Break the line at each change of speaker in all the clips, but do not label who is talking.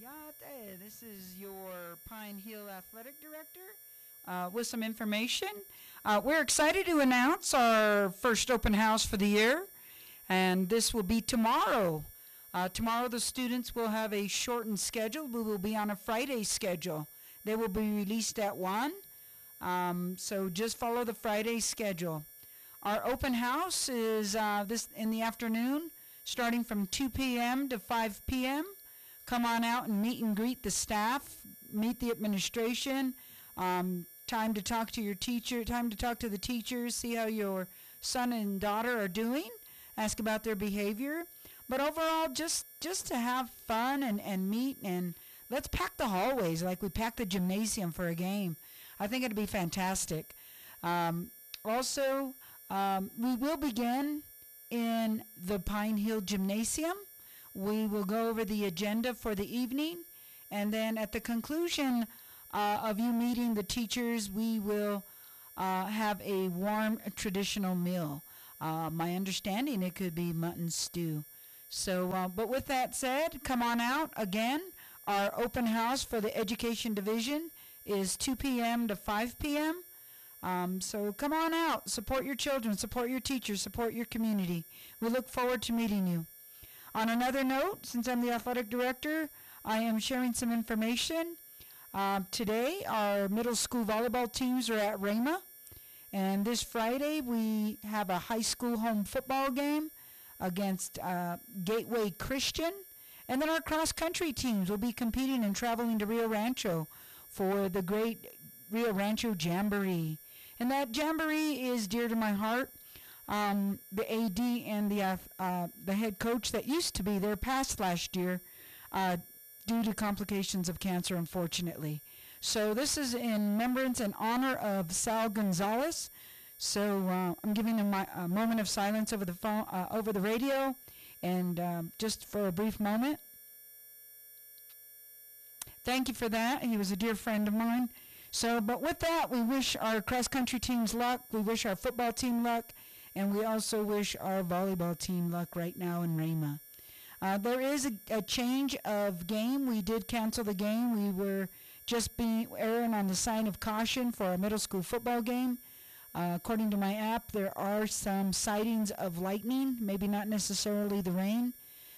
Yate. This is your Pine Hill Athletic Director with some information. We're excited to announce our first open house for the year, and this will be tomorrow. Tomorrow the students will have a shortened schedule. We will be on a Friday schedule. They will be released at 1, so just follow the Friday schedule. Our open house is this in the afternoon, starting from 2 p.m. to 5 p.m. Come on out and meet and greet the staff, meet the administration, time to talk to your teacher, time to talk to the teachers, see how your son and daughter are doing, ask about their behavior. But overall, just to have fun and meet, and let's pack the hallways like we packed the gymnasium for a game. I think it'd be fantastic. Also, we will begin in the Pine Hill Gymnasium. We will go over the agenda for the evening, and then at the conclusion of you meeting the teachers, we will have a warm traditional meal. My understanding, it could be mutton stew. So, but with that said, come on out. Again, our open house for the Education Division is 2 p.m. to 5 p.m. So come on out, support your children, support your teachers, support your community. We look forward to meeting you. On another note, since I'm the athletic director, I am sharing some information. Today, our middle school volleyball teams are at Rhema, and this Friday we have a high school home football game against Gateway Christian, and then our cross-country teams will be competing and traveling to Rio Rancho for the great Rio Rancho Jamboree. And that Jamboree is dear to my heart. The AD and the head coach that used to be there passed last year due to complications of cancer, unfortunately. So this is in remembrance and honor of Sal Gonzalez. So I'm giving him a moment of silence over the phone, over the radio, and just for a brief moment. Thank you for that. He was a dear friend of mine. So, but with that, we wish our cross-country teams luck. We wish our football team luck. And we also wish our volleyball team luck right now in Rhema. There is a change of game. We did cancel the game. We were just erring on the sign of caution for our middle school football game. According to my app, there are some sightings of lightning, maybe not necessarily the rain.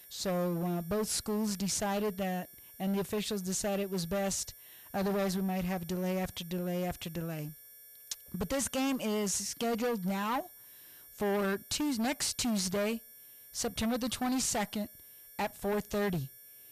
So both schools decided that, and the officials decided it was best. Otherwise, we might have delay after delay after delay. But this game is scheduled now for next Tuesday, September the 22nd at 4:30.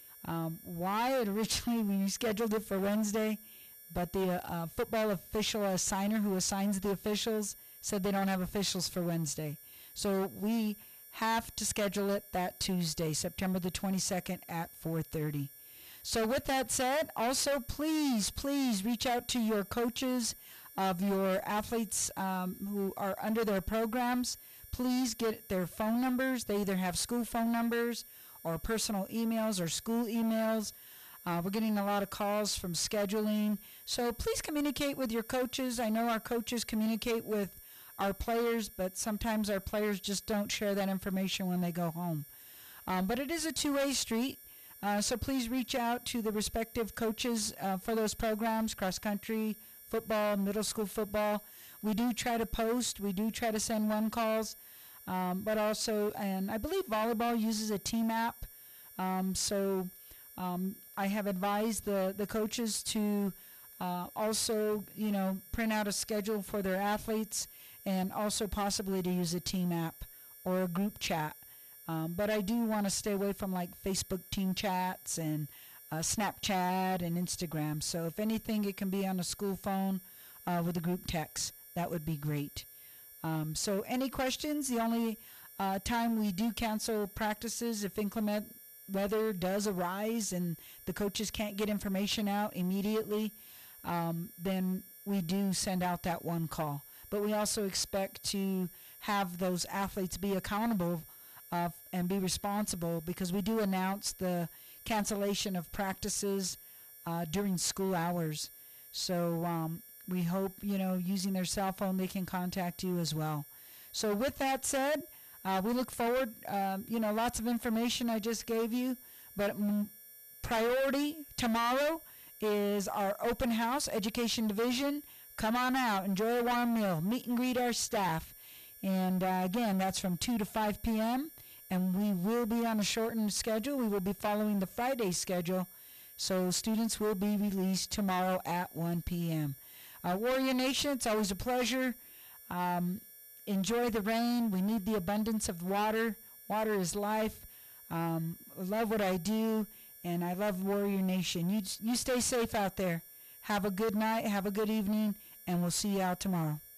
Why? Originally we scheduled it for Wednesday, but the football official assigner who assigns the officials said they don't have officials for Wednesday. So we have to schedule it that Tuesday, September the 22nd at 4:30. So with that said, also please reach out to your coaches of your athletes who are under their programs. Please get their phone numbers. They either have school phone numbers or personal emails or school emails. We're getting a lot of calls from scheduling. So please communicate with your coaches. I know our coaches communicate with our players, but sometimes our players just don't share that information when they go home. But it is a two-way street. So please reach out to the respective coaches for those programs, cross-country, football, middle school football. We do try to post. We do try to send one calls. But also, and I believe volleyball uses a team app. So I have advised the coaches to also, print out a schedule for their athletes and also possibly to use a team app or a group chat. But I do want to stay away from like Facebook team chats and Snapchat and Instagram. So if anything, it can be on a school phone with a group text. That would be great. So any questions? The only time we do cancel practices if inclement weather does arise and the coaches can't get information out immediately, then we do send out that one call. But we also expect to have those athletes be accountable and be responsible, because we do announce the cancellation of practices during school hours. So we hope, using their cell phone, they can contact you as well. So with that said, we look forward, lots of information I just gave you, but priority tomorrow is our open house, Education Division. Come on out, enjoy a warm meal, meet and greet our staff. And again, that's from 2 to 5 p.m. And we will be on a shortened schedule. We will be following the Friday schedule. So students will be released tomorrow at 1 p.m. Warrior Nation, it's always a pleasure. Enjoy the rain. We need the abundance of water. Water is life. I love what I do, and I love Warrior Nation. You stay safe out there. Have a good night. Have a good evening, and we'll see you out tomorrow.